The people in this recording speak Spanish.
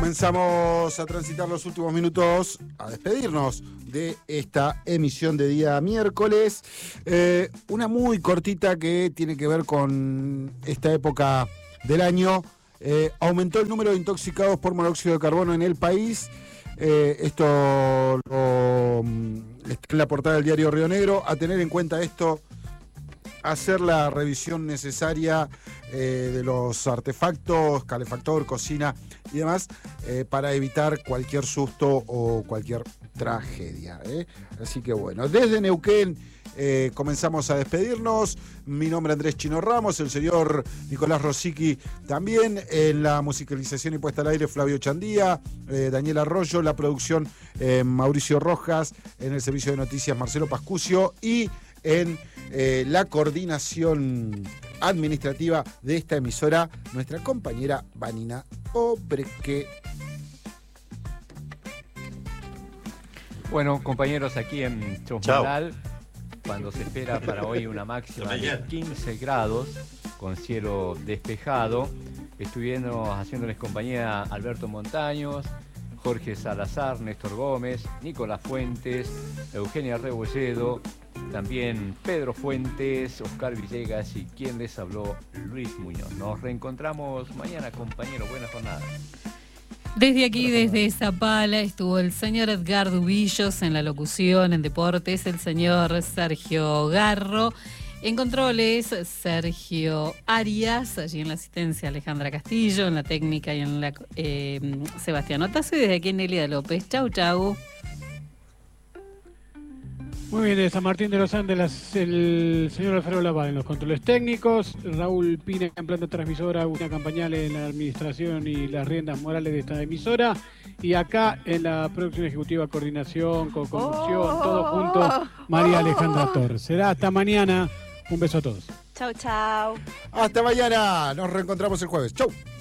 Comenzamos a transitar los últimos minutos, a despedirnos de esta emisión de día miércoles. Una muy cortita que tiene que ver con esta época del año. Aumentó el número de intoxicados por monóxido de carbono en el país. Esto está en la portada del diario Río Negro. A tener en cuenta esto, hacer la revisión necesaria de los artefactos, calefactor, cocina y demás, para evitar cualquier susto o cualquier tragedia. Así que bueno, desde Neuquén comenzamos a despedirnos. Mi nombre es Andrés Chino Ramos, el señor Nicolás Rosicky también, en la musicalización y puesta al aire Flavio Chandía, Daniel Arroyo, la producción Mauricio Rojas, en el servicio de noticias Marcelo Pascucio y en la coordinación administrativa de esta emisora, nuestra compañera Vanina Obreque. Bueno, compañeros, aquí en Chosmalal, cuando se espera para hoy una máxima de 15 grados, con cielo despejado, estuvieron haciéndoles compañía Alberto Montaños, Jorge Salazar, Néstor Gómez, Nicolás Fuentes, Eugenia Rebolledo, también Pedro Fuentes, Oscar Villegas y quien les habló, Luis Muñoz. Nos reencontramos mañana, compañeros. Buena jornada. Desde aquí, desde Zapala, estuvo el señor Edgar Dubillos en la locución, en deportes, el señor Sergio Garro. En controles, Sergio Arias, allí en la asistencia Alejandra Castillo, en la técnica y en la Sebastián Otazo, y desde aquí Nelia López. Chau, chau. Muy bien, de San Martín de los Andes, el señor Alfredo Laval en los controles técnicos, Raúl Pina en planta transmisora, Agustina Campañale en la administración y las riendas morales de esta emisora, y acá en la producción ejecutiva, coordinación, co-conducción, todo junto, María Alejandra Torres. Será hasta mañana. Un beso a todos. Chau, chau. Hasta mañana. Nos reencontramos el jueves. Chau.